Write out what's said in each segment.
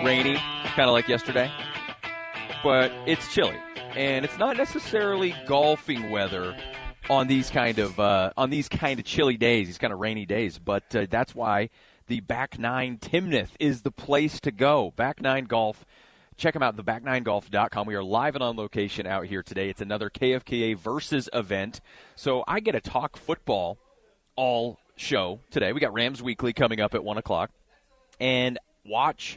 rainy, kind of like yesterday. But it's chilly, and it's not necessarily golfing weather on these kind of chilly days, these kind of rainy days. But that's why the Back Nine Timnath is the place to go. Back Nine Golf. Check them out, theback9golf.com. We are live and on location out here today. It's another KFKA Versus event. So I get to talk football all show today. We got Rams Weekly coming up at 1 o'clock. And watch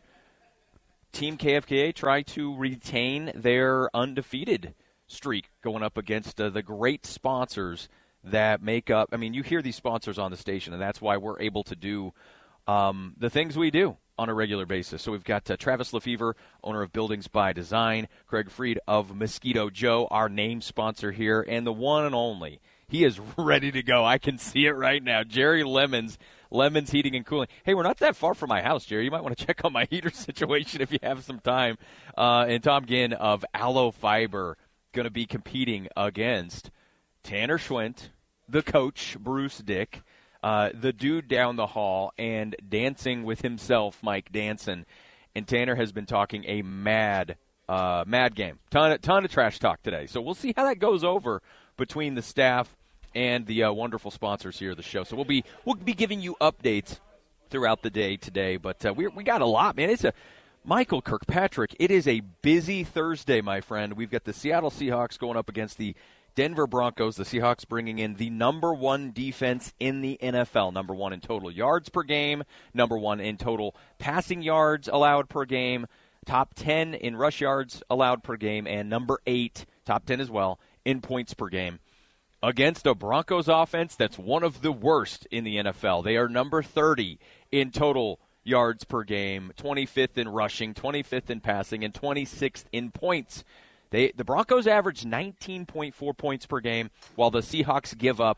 Team KFKA try to retain their undefeated streak going up against the great sponsors that make up. I mean, you hear these sponsors on the station, and that's why we're able to do the things we do on a regular basis. So we've got Travis Lefevre, owner of Buildings by Design, Craig Freed of Mosquito Joe, our name sponsor here, and the one and only. He is ready to go. I can see it right now. Jerry Lemons Heating and Cooling. Hey, we're not that far from my house, Jerry. You might want to check on my heater situation if you have some time. And Tom Ginn of Aloe Fiber going to be competing against Tanner Schwint, the coach, Bruce Dick, the dude down the hall, and dancing with himself, Mike Danson. And Tanner has been talking a mad game. Ton of trash talk today. So we'll see how that goes over between the staff and the wonderful sponsors here of the show. So we'll be giving you updates throughout the day today. But we got a lot, man. It's Michael Kirkpatrick. It is a busy Thursday, my friend. We've got the Seattle Seahawks going up against the Denver Broncos. The Seahawks bringing in the number one defense in the NFL. Number one in total yards per game. Number one in total passing yards allowed per game. Top 10 in rush yards allowed per game. And number 8, top 10 as well, in points per game. Against a Broncos offense that's one of the worst in the NFL. They are number 30 in total yards per game, 25th in rushing, 25th in passing, and 26th in points. The Broncos average 19.4 points per game, while the Seahawks give up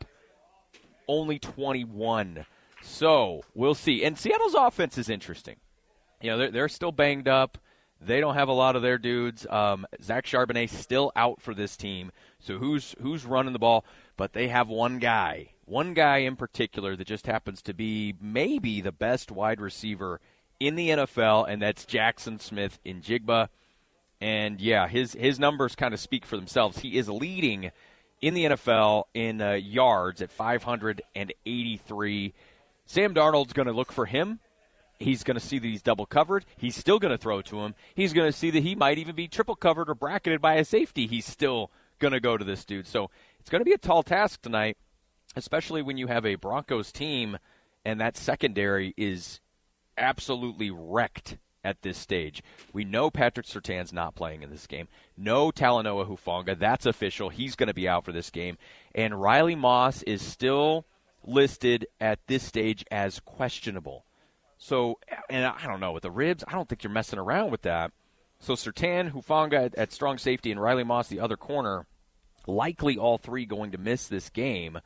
only 21. So we'll see. And Seattle's offense is interesting. You know, they're still banged up. They don't have a lot of their dudes. Zach Charbonnet still out for this team. So who's running the ball? But they have one guy in particular that just happens to be maybe the best wide receiver in the NFL, and that's Jackson Smith-Njigba. And, yeah, his numbers kind of speak for themselves. He is leading in the NFL in yards at 583. Sam Darnold's going to look for him. He's going to see that he's double covered. He's still going to throw to him. He's going to see that he might even be triple covered or bracketed by a safety. He's still going to go to this dude. So it's going to be a tall task tonight, especially when you have a Broncos team and that secondary is absolutely wrecked at this stage. We know Patrick Surtain's not playing in this game. No Talanoa Hufanga. That's official. He's going to be out for this game. And Riley Moss is still listed at this stage as questionable. So, and I don't know, with the ribs, I don't think you're messing around with that. So Surtain, Hufanga at strong safety, and Riley Moss, the other corner, likely all three going to miss this game.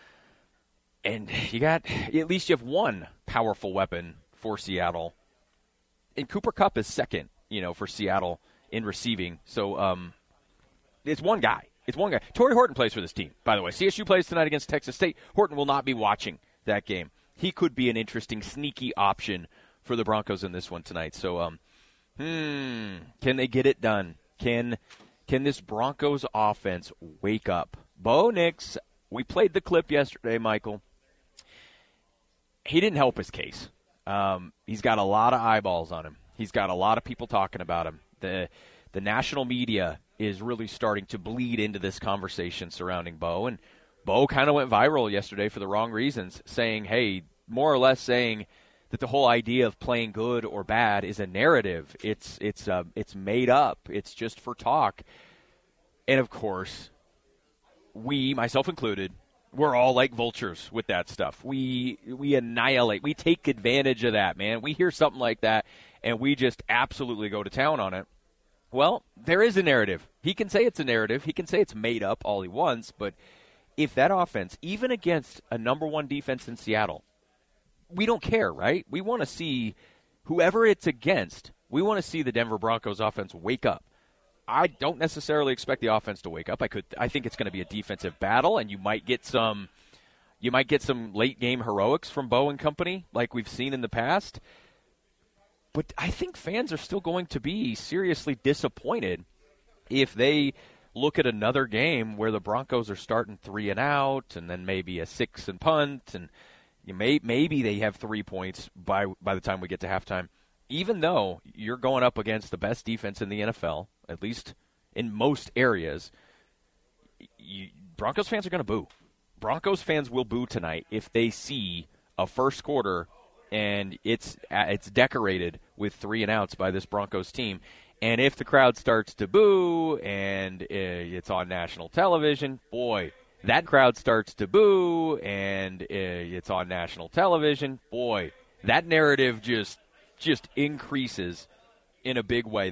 And at least you have one powerful weapon for Seattle. And Cooper Kupp is second, for Seattle in receiving. So it's one guy. Torrey Horton plays for this team, by the way. CSU plays tonight against Texas State. Horton will not be watching that game. He could be an interesting, sneaky option for the Broncos in this one tonight. So, can they get it done? Can this Broncos offense wake up? Bo Nix, we played the clip yesterday, Michael. He didn't help his case. He's got a lot of eyeballs on him. He's got a lot of people talking about him. The national media is really starting to bleed into this conversation surrounding Bo, and Bo kind of went viral yesterday for the wrong reasons, more or less saying that the whole idea of playing good or bad is a narrative. It's made up. It's just for talk. And, of course, we, myself included, we're all like vultures with that stuff. We annihilate. We take advantage of that, man. We hear something like that, and we just absolutely go to town on it. Well, there is a narrative. He can say it's a narrative. He can say it's made up all he wants, but if that offense, even against a number one defense in Seattle, we don't care, right? We want to see whoever it's against, we want to see the Denver Broncos offense wake up. I don't necessarily expect the offense to wake up. I think it's going to be a defensive battle, and you might get some late game heroics from Bo and company like we've seen in the past. But I think fans are still going to be seriously disappointed if they look at another game where the Broncos are starting 3 and out, and then maybe a 6 and punt, and maybe they have 3 points by the time we get to halftime. Even though you're going up against the best defense in the NFL, at least in most areas, Broncos fans are going to boo. Broncos fans will boo tonight if they see a first quarter and it's decorated with 3 and outs by this Broncos team. And if the crowd starts to boo and it's on national television, boy, that crowd starts to boo and it's on national television, boy, that narrative just increases in a big way.